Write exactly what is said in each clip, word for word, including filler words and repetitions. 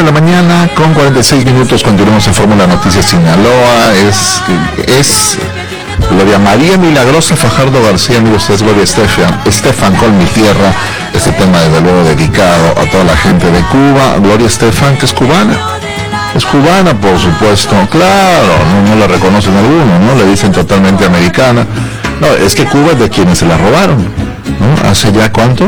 de la mañana con cuarenta y seis minutos, continuamos en Fórmula Noticias Sinaloa. Es, es Gloria María Milagrosa Fajardo García, amigos, es Gloria Estefan, Estefan con Mi Tierra. Este tema desde luego dedicado a toda la gente de Cuba. Gloria Estefan, que es cubana. Es cubana, por supuesto, claro, no, no la reconocen algunos, ¿no? Le dicen totalmente americana. No, es que Cuba es de quienes se la robaron, ¿no? Hace ya, ¿cuántos?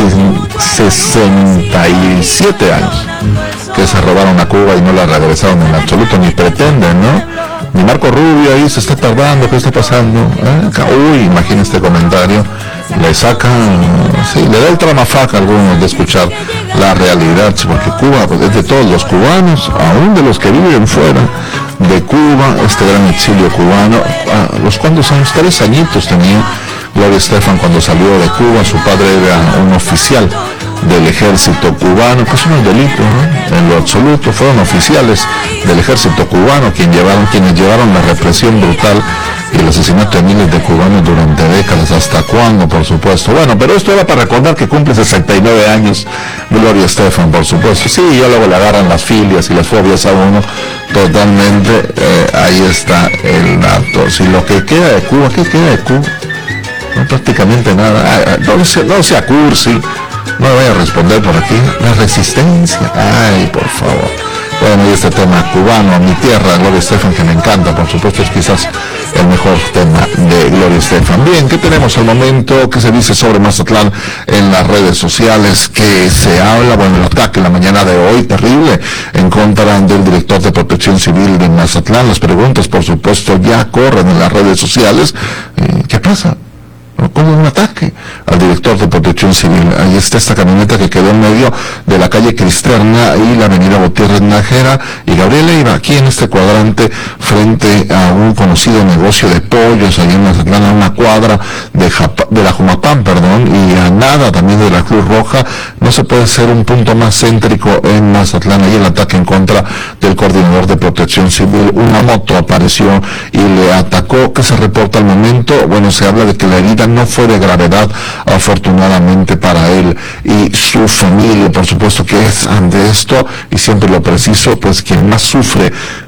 sesenta y siete años que se robaron a Cuba y no la regresaron en absoluto, ni pretenden, ¿no? Ni Marco Rubio ahí se está tardando, ¿qué está pasando? ¿Eh? Uy, imagina este comentario. Le sacan, sí, le da el tramafac a algunos de escuchar la realidad, porque Cuba pues, es de todos los cubanos, aún de los que viven fuera de Cuba, este gran exilio cubano. A los cuantos años, tres añitos tenía Gloria Estefan cuando salió de Cuba. Su padre era un oficial del ejército cubano, que es un delito, ¿no? En lo absoluto. Fueron oficiales del ejército cubano quienes llevaron, quienes llevaron la represión brutal y el asesinato de miles de cubanos durante décadas. ¿Hasta cuándo? Por supuesto. Bueno, pero esto era para recordar que cumple sesenta y nueve años Gloria Estefan, por supuesto. Sí, ya luego le agarran las filias y las fobias a uno totalmente. Eh, ahí está el dato. Si lo que queda de Cuba, ¿qué queda de Cuba? No, prácticamente nada. No sea, no sea cursi, no me vaya a responder por aquí. La resistencia, ay, por favor. Bueno, y este tema cubano, Mi Tierra, Gloria Estefan, que me encanta, por supuesto, es quizás el mejor tema de Gloria Estefan. Bien, ¿qué tenemos al momento? ¿Qué se dice sobre Mazatlán en las redes sociales? ¿Qué se habla? Bueno, el ataque la mañana de hoy, terrible, en contra del director de Protección Civil de Mazatlán. Las preguntas, por supuesto, ya corren en las redes sociales. ¿Qué pasa? Como un ataque al director de Protección Civil. Ahí está esta camioneta que quedó en medio de la calle Cristerna y la avenida Gutiérrez Nájera y Gabriel Leiva, aquí en este cuadrante, frente a un conocido negocio de pollos, ahí en Mazatlán, a una cuadra de, Japa, de la Jumapán, perdón, y a nada también de la Cruz Roja. No se puede ser un punto más céntrico en Mazatlán. Ahí el ataque en contra del coordinador de Protección Civil. Una moto apareció y le atacó. ¿Qué se reporta al momento? Bueno, se habla de que la herida no fue de gravedad, afortunadamente para él y su familia. Por supuesto que es ante esto, y siempre lo preciso, pues quien más sufre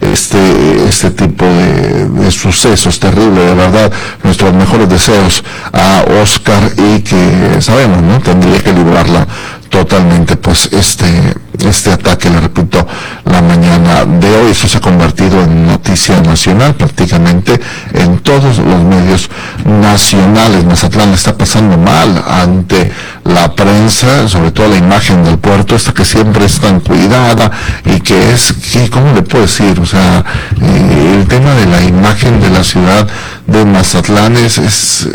este este tipo de, de sucesos terribles. De verdad, nuestros mejores deseos a Oscar, y que sabemos, ¿no?, tendría que librarla totalmente, pues este este ataque, le repito, la mañana de hoy. Eso se ha convertido en noticia nacional prácticamente en todos los medios nacionales. Mazatlán está pasando mal ante la prensa, sobre todo la imagen del puerto, esta que siempre es tan cuidada y que es, que, ¿cómo le puedo decir? O sea, eh, el tema de la imagen de la ciudad de Mazatlán es, es,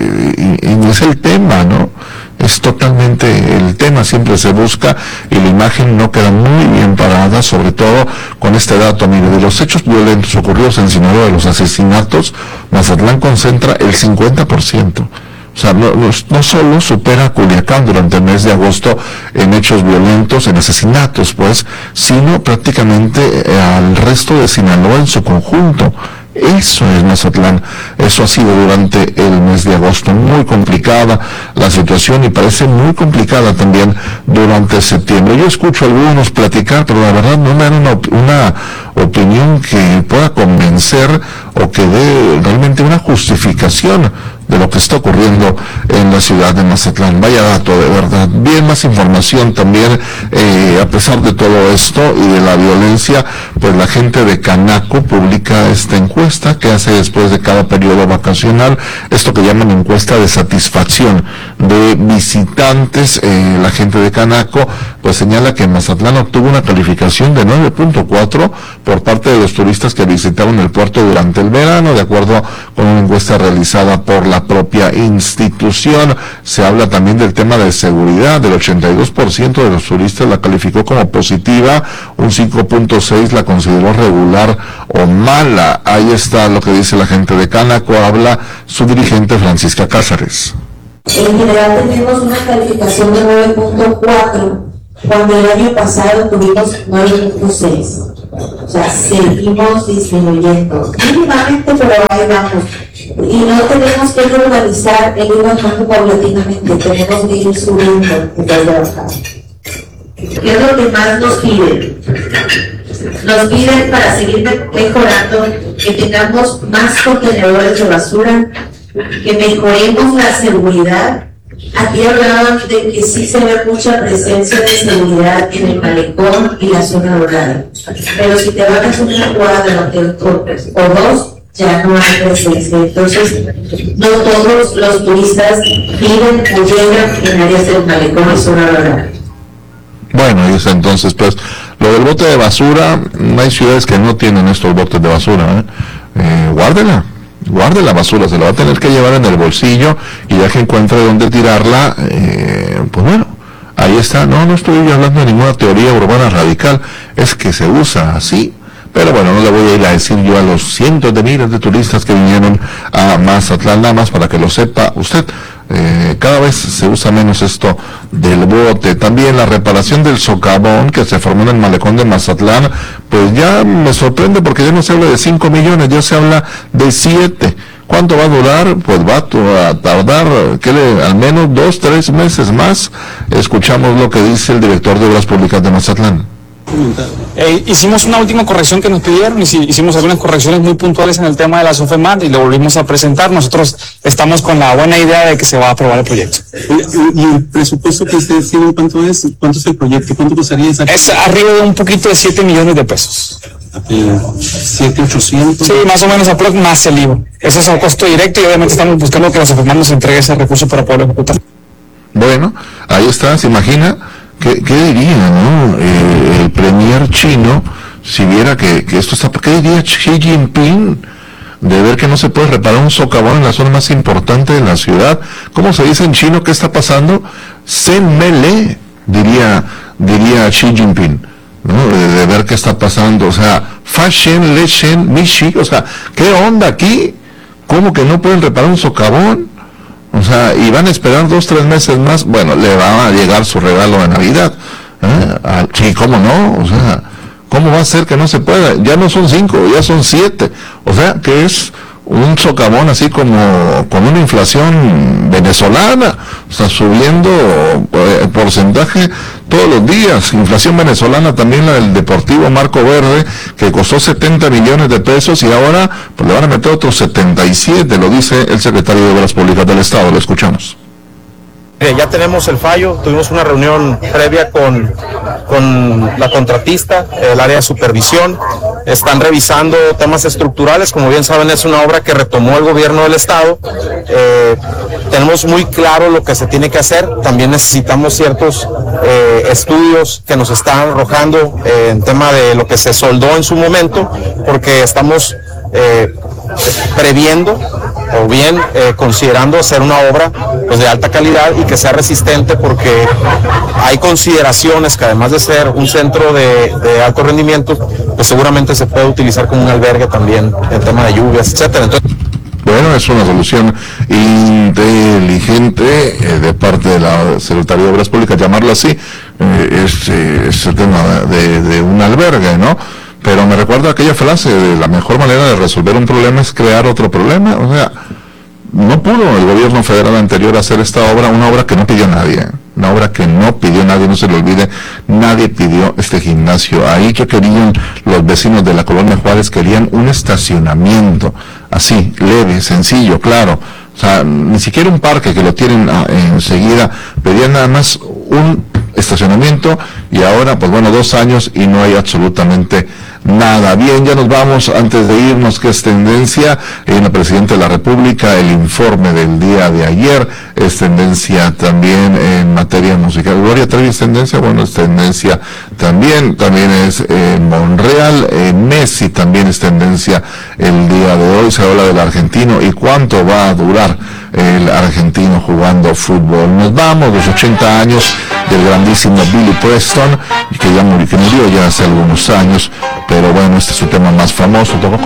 eh, y, y es el tema, ¿no? Es totalmente el tema, siempre se busca y la imagen no queda muy bien parada, sobre todo con este dato. Mire, de los hechos violentos ocurridos en Sinaloa, de los asesinatos, Mazatlán concentra el cincuenta por ciento. O sea, no, no, no solo supera a Culiacán durante el mes de agosto en hechos violentos, en asesinatos, pues, sino prácticamente eh, al resto de Sinaloa en su conjunto. Eso es Mazatlán. Eso ha sido durante el mes de agosto muy complicada la situación, y parece muy complicada también durante septiembre. Yo escucho a algunos platicar, pero la verdad no me dan una, una opinión que pueda convencer o que dé realmente una justificación de lo que está ocurriendo en la ciudad de Mazatlán. Vaya dato, de verdad. Bien, más información también, eh, a pesar de todo esto y de la violencia, pues la gente de Canaco publica esta encuesta que hace después de cada periodo vacacional, esto que llaman encuesta de satisfacción de visitantes. Eh, la gente de Canaco pues señala que Mazatlán obtuvo una calificación de nueve punto cuatro por parte de los turistas que visitaron el puerto durante el verano, de acuerdo con una encuesta realizada por la propia institución. Se habla también del tema de seguridad. Del ochenta y dos por ciento de los turistas la calificó como positiva, un cinco punto seis la consideró regular o mala. Ahí está lo que dice la gente de Canaco. Habla su dirigente Francisca Cázares. En general tenemos una calificación de nueve punto cuatro, cuando el año pasado tuvimos nueve punto seis. O sea, seguimos disminuyendo mínimamente, pero ahí vamos. Y no tenemos que normalizar el ir bajando paulatinamente, tenemos que ir subiendo en vez de bajar. ¿Qué es lo que más nos piden? Nos piden para seguir mejorando que tengamos más contenedores de basura, que mejoremos la seguridad. Aquí hablaban de que sí se ve mucha presencia de seguridad en el malecón y la zona dorada, pero si te vas a una cuadra o dos, ya no hay presencia. Entonces, no todos los turistas viven o llegan en áreas del malecón y zona dorada. Bueno, y es entonces, pues, lo del bote de basura, hay ciudades que no tienen estos botes de basura, ¿eh? Eh, guárdela. Guarde la basura, se la va a tener que llevar en el bolsillo y ya que encuentre dónde tirarla, eh, pues bueno, ahí está. No, no estoy hablando de ninguna teoría urbana radical, es que se usa así. Pero bueno, no le voy a ir a decir yo a los cientos de miles de turistas que vinieron a Mazatlán, nada más para que lo sepa usted. Eh, cada vez se usa menos esto del bote. También la reparación del socavón que se formó en el malecón de Mazatlán, pues ya me sorprende porque ya no se habla de cinco millones, ya se habla de siete. ¿Cuánto va a durar? Pues va a tardar, ¿qué le, al menos dos, tres meses más. Escuchamos lo que dice el director de Obras Públicas de Mazatlán. Eh, hicimos una última corrección que nos pidieron, hicimos algunas correcciones muy puntuales en el tema de la SOFEMAT y lo volvimos a presentar. Nosotros estamos con la buena idea de que se va a aprobar el proyecto. ¿Y el presupuesto que ustedes tienen cuánto es? ¿Cuánto es el proyecto? ¿Cuánto costaría esa? Es arriba de un poquito de siete millones de pesos. siete, ochocientos. Sí, más o menos, más el I V A. Ese es el costo directo y obviamente estamos buscando que la SOFEMAT nos entregue ese recurso para poder ejecutar. Bueno, ahí está, se imagina. ¿Qué, qué diría, no? Eh, el premier chino, si viera que, que esto está, ¿qué diría Xi Jinping de ver que no se puede reparar un socavón en la zona más importante de la ciudad? ¿Cómo se dice en chino? ¿Qué está pasando? Sen me le, diría, diría Xi Jinping, ¿no? De, de ver qué está pasando, o sea, fa shen le shen mi shi, o sea, ¿qué onda aquí? ¿Cómo que no pueden reparar un socavón? O sea, y van a esperar dos, tres meses más. Bueno, le va a llegar su regalo de Navidad. ¿Eh? Ah, sí, ¿cómo no? O sea, ¿cómo va a ser que no se pueda? Ya no son cinco, ya son siete. O sea, que es un socavón así como con una inflación venezolana. O sea, subiendo eh, porcentaje todos los días. Inflación venezolana también la del Deportivo Marco Verde, que costó setenta millones de pesos y ahora pues le van a meter otros setenta y siete, lo dice el secretario de Obras Públicas del Estado. Lo escuchamos. Eh, ya tenemos el fallo, tuvimos una reunión previa con, con la contratista, el área de supervisión, están revisando temas estructurales, como bien saben es una obra que retomó el gobierno del estado, eh, tenemos muy claro lo que se tiene que hacer, también necesitamos ciertos eh, estudios que nos están arrojando eh, en tema de lo que se soldó en su momento, porque estamos eh, previendo o bien eh, considerando hacer una obra pues de alta calidad y que sea resistente, porque hay consideraciones que además de ser un centro de, de alto rendimiento, pues seguramente se puede utilizar como un albergue también en tema de lluvias, etcétera. Entonces, bueno, es una solución inteligente eh, de parte de la Secretaría de Obras Públicas, llamarlo así, eh, este, este tema de, de un albergue, ¿no? Pero me recuerda aquella frase de la mejor manera de resolver un problema es crear otro problema. O sea, no pudo el gobierno federal anterior hacer esta obra, una obra que no pidió nadie, una obra que no pidió nadie, no se le olvide, nadie pidió este gimnasio. Ahí que querían los vecinos de la Colonia Juárez, querían un estacionamiento, así, leve, sencillo, claro. O sea, ni siquiera un parque que lo tienen ah, enseguida, pedían nada más un estacionamiento y ahora, pues bueno, dos años y no hay absolutamente nada. Bien, ya nos vamos. Antes de irnos, que es tendencia en la Presidenta de la República, el informe del día de ayer es tendencia también en materia musical. Gloria Trevi es tendencia, bueno, es tendencia también, también es en Monreal, en Messi también es tendencia el día de hoy. Se habla del argentino y cuánto va a durar el argentino jugando fútbol. Nos vamos, los ochenta años del grandísimo Billy Preston, que ya murió, que murió ya hace algunos años, pero bueno, este es su tema más famoso. Tocó con